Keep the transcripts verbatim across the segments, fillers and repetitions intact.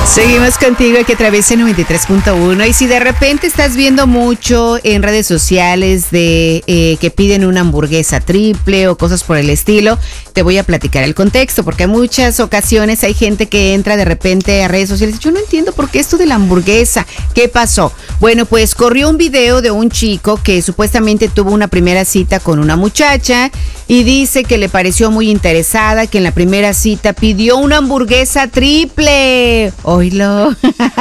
Seguimos contigo aquí a través de noventa y tres punto uno y si de repente estás viendo mucho en redes sociales de eh, que piden una hamburguesa triple o cosas por el estilo, te voy a platicar el contexto porque en muchas ocasiones hay gente que entra de repente a redes sociales. Yo no entiendo por qué esto de la hamburguesa, ¿qué pasó? Bueno, pues corrió un video de un chico que supuestamente tuvo una primera cita con una muchacha y dice que le pareció muy interesada, que en la primera cita pidió una hamburguesa triple. Oílo.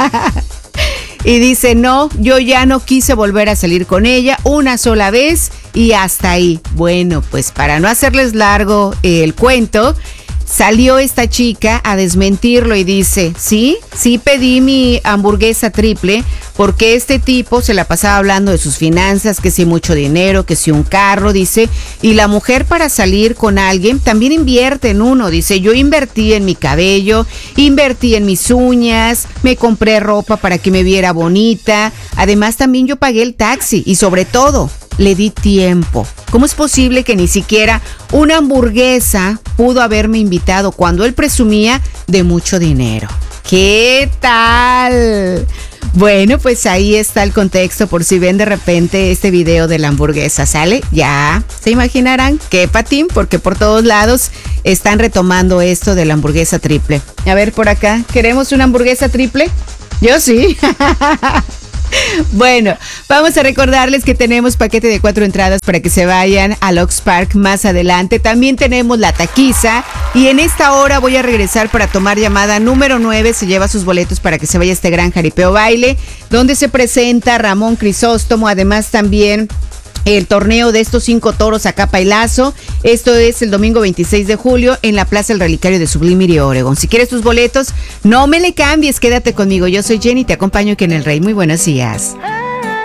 Y dice, no, yo ya no quise volver a salir con ella una sola vez y hasta ahí. Bueno, pues para no hacerles largo el cuento, salió esta chica a desmentirlo y dice, sí, sí pedí mi hamburguesa triple porque este tipo se la pasaba hablando de sus finanzas, que si mucho dinero, que si un carro, dice, y la mujer para salir con alguien también invierte en uno, dice, yo invertí en mi cabello, invertí en mis uñas, me compré ropa para que me viera bonita, además también yo pagué el taxi y sobre todo, le di tiempo. ¿Cómo es posible que ni siquiera una hamburguesa pudo haberme invitado cuando él presumía de mucho dinero? ¿Qué tal? Bueno, pues ahí está el contexto por si ven de repente este video de la hamburguesa, ¿sale? Ya se imaginarán qué patín, porque por todos lados están retomando esto de la hamburguesa triple. A ver, por acá, ¿queremos una hamburguesa triple? Yo sí. Bueno, vamos a recordarles que tenemos paquete de cuatro entradas para que se vayan al Ox Park más adelante. También tenemos la taquiza y en esta hora voy a regresar para tomar llamada número nueve. Se lleva sus boletos para que se vaya a este gran jaripeo baile, donde se presenta Ramón Crisóstomo, además también el torneo de estos cinco toros a capa y lazo. Esto es el domingo veintiséis de julio en la Plaza El Relicario de Sublimir y Oregon. Si quieres tus boletos, no me le cambies, quédate conmigo. Yo soy Jenny, te acompaño aquí en El Rey. Muy buenos días.